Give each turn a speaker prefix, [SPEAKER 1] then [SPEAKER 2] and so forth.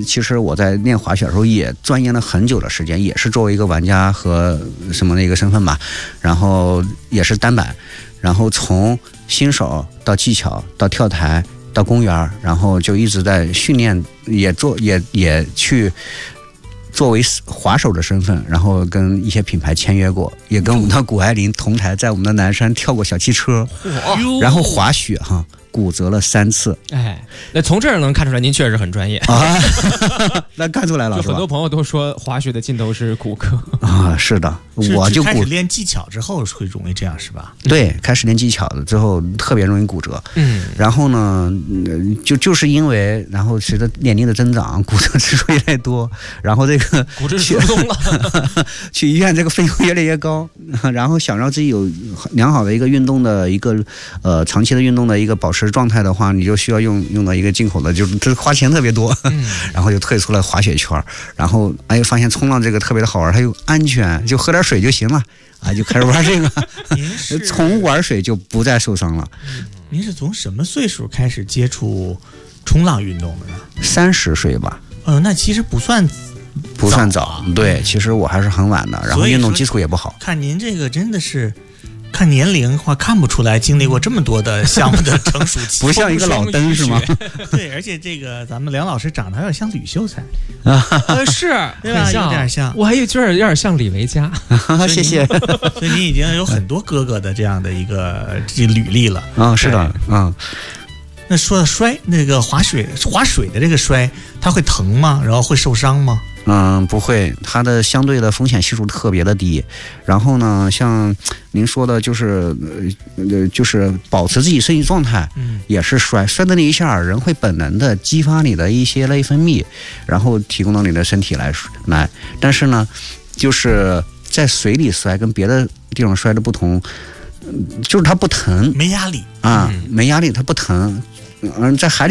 [SPEAKER 1] 其实我在练滑雪的时候也钻研了很久的时间，也是作为一个玩家和什么的一个身份吧，然后也是单板，然后从新手到技巧到跳台到公园，然后就一直在训练，也去作为滑手的身份，然后跟一些品牌签约过，也跟我们的谷爱凌同台在我们的南山跳过小汽车，然后滑雪哈。骨折了3次，
[SPEAKER 2] 哎，那从这儿能看出来您确实很专业
[SPEAKER 1] 啊，那看出来了，
[SPEAKER 2] 就很多朋友都说滑雪的尽头是骨科
[SPEAKER 1] 啊，是的，我就
[SPEAKER 3] 开始练技巧之后会容易这样是吧？
[SPEAKER 1] 对，开始练技巧了之后特别容易骨折，然后呢，就是因为然后随着年龄的增长，骨折次数越来越多，然后这个
[SPEAKER 2] 骨质疏松了，
[SPEAKER 1] 去医院这个费用越来越高，然后想让自己有良好的一个运动的一个长期的运动的一个保持状态的话，你就需要用到一个进口的，就是这花钱特别多，然后就退出了滑雪圈，然后发现冲浪这个特别的好玩，它又安全，就喝点水就行了啊，就开始玩这个，从玩水就不再受伤了。
[SPEAKER 3] 您是从什么岁数开始接触冲浪运动的呢
[SPEAKER 1] ？30岁吧。
[SPEAKER 3] 那其实不算
[SPEAKER 1] 早，对，其实我还是很晚的，然后运动基础也不好。
[SPEAKER 3] 看您这个真的是。看年龄的话，看不出来经历过这么多的项目的成熟期，
[SPEAKER 1] 不像一个老登是吗？
[SPEAKER 3] 对，而且这个咱们梁老师长得有点像吕秀才
[SPEAKER 2] 是，
[SPEAKER 3] 对吧？有点像，
[SPEAKER 2] 我还觉得有点像李维嘉。
[SPEAKER 1] 谢谢。
[SPEAKER 3] 所以你已经有很多哥哥的这样的一个履历了
[SPEAKER 1] 啊，是的，
[SPEAKER 3] 那说到摔，那个滑水的这个摔，它会疼吗？然后会受伤吗？
[SPEAKER 1] 不会，它的相对的风险系数特别的低。然后呢，像您说的，就是保持自己身体状态，也是摔的那一下，人会本能的激发你的一些内分泌，然后提供到你的身体来。但是呢，就是在水里摔跟别的地方摔的不同，就是它不疼，
[SPEAKER 3] 没压力
[SPEAKER 1] 啊，没压力，它不疼。在海里